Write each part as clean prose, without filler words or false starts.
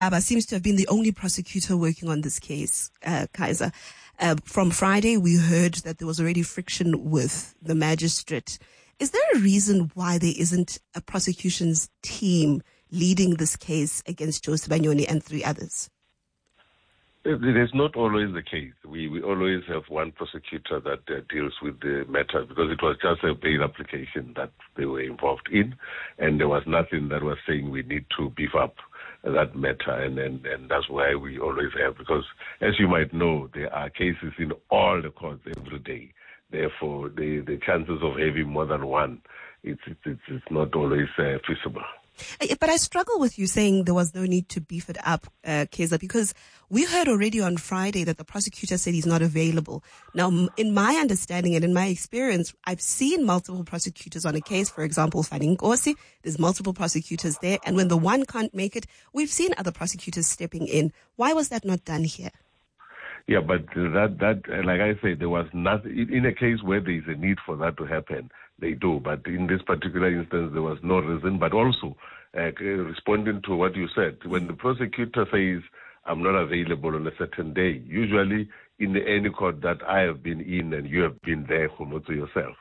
Abba seems to have been the only prosecutor working on this case, Kaiser. From Friday, we heard that there was already friction with the magistrate. Is there a reason why there isn't a prosecution's team leading this case against Joe Sibanyoni and 3 others? It is not always the case. We always have one prosecutor that deals with the matter because it was just a bail application that they were involved in, and there was nothing that was saying we need to beef up that matter, and that's why we always have, because as you might know, there are cases in all the courts every day. Therefore, the chances of having more than one, it's not always feasible. But I struggle with you saying there was no need to beef it up, Kaiser, because we heard already on Friday that the prosecutor said he's not available. Now, in my understanding and in my experience, I've seen multiple prosecutors on a case. For example, Fani Nkosi, there's multiple prosecutors there. And when the one can't make it, we've seen other prosecutors stepping in. Why was that not done here? Yeah, but that like I said, there was nothing in a case where there is a need for that to happen. They do, but in this particular instance, there was no reason. But also, responding to what you said, when the prosecutor says, "I'm not available on a certain day," usually in any court that I have been in and you have been there, Khumotso yourself,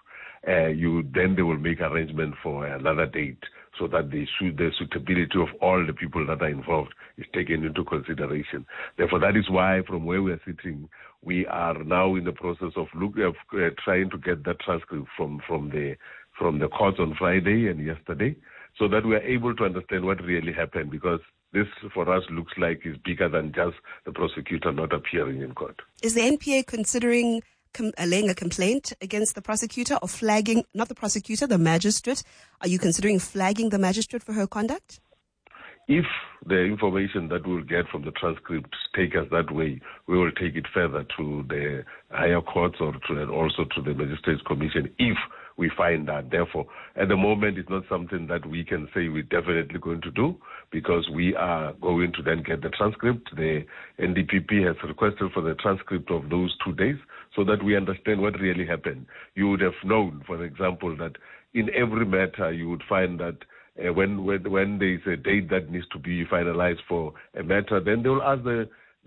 they will make arrangement for another date, so that the suitability of all the people that are involved is taken into consideration. Therefore, that is why from where we are sitting, we are now in the process of trying to get that transcript from the courts on Friday and yesterday, so that we are able to understand what really happened, because this, for us, looks like is bigger than just the prosecutor not appearing in court. Is the NPA considering laying a complaint against the prosecutor or flagging, not the prosecutor, the magistrate? Are you considering flagging the magistrate for her conduct? If the information that we'll get from the transcripts take us that way, we will take it further to the higher courts and also to the Magistrates Commission if we find that. Therefore, at the moment, it's not something that we can say we're definitely going to do, because we are going to then get the transcript. The NDPP has requested for the transcript of those 2 days so that we understand what really happened. You would have known, for example, that in every matter you would find that when there is a date that needs to be finalized for a matter, then they will ask the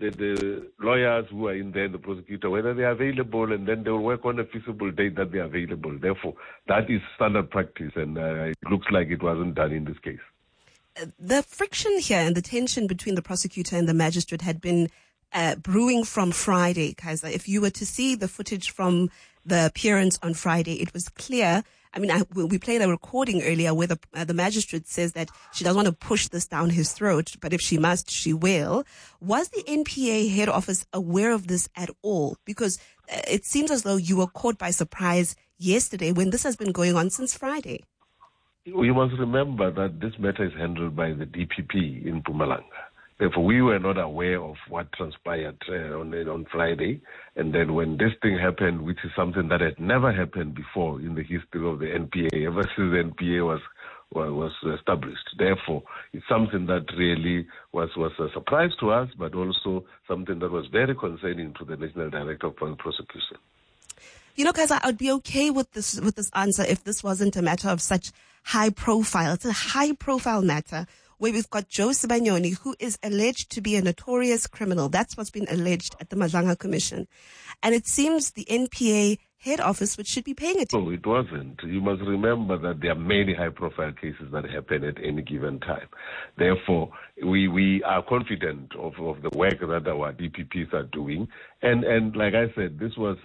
lawyers who are in there, the prosecutor, whether they are available, and then they will work on a feasible date that they are available. Therefore, that is standard practice, and it looks like it wasn't done in this case. The friction here and the tension between the prosecutor and the magistrate had been brewing from Friday, Kaiser. If you were to see the footage from the appearance on Friday, it was clear. I mean, we played a recording earlier where the magistrate says that she doesn't want to push this down his throat, but if she must, she will. Was the NPA head office aware of this at all? Because it seems as though you were caught by surprise yesterday when this has been going on since Friday. We must remember that this matter is handled by the DPP in Mpumalanga. Therefore, we were not aware of what transpired on Friday. And then when this thing happened, which is something that had never happened before in the history of the NPA, ever since the NPA was established. Therefore, it's something that really was a surprise to us, but also something that was very concerning to the National Director of Prosecution. You know, Kaiser, I would be okay with this answer if this wasn't a matter of such high profile. It's a high profile matter where we've got Joe Sibanyoni, who is alleged to be a notorious criminal. That's what's been alleged at the Madlanga Commission. And it seems the NPA head office, which should be paying attention. No, it wasn't. You must remember that there are many high-profile cases that happen at any given time. Therefore, we are confident of the work that our DPPs are doing. And like I said, this was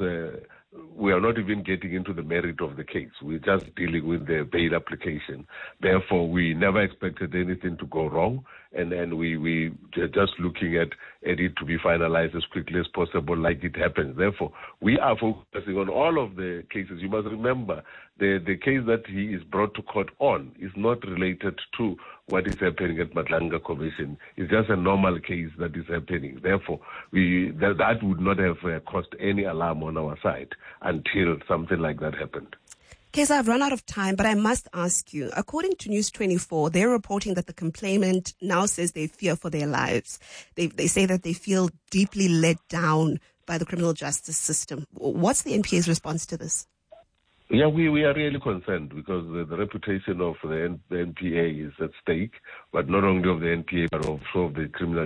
we are not even getting into the merit of the case. We're just dealing with the bail application. Therefore, we never expected anything to go wrong. And then we just looking at it to be finalized as quickly as possible, like it happens. Therefore, we are focusing on all of the cases. You must remember, the case that he is brought to court on is not related to what is happening at Madlanga Commission. It's just a normal case that is happening. Therefore, that would not have caused any alarm on our side until something like that happened. Kaiser, I've run out of time, but I must ask you, according to News 24, they're reporting that the complainant now says they fear for their lives. They say that they feel deeply let down by the criminal justice system. What's the NPA's response to this? Yeah, we are really concerned because the reputation of the NPA is at stake, but not only of the NPA, but also of the criminal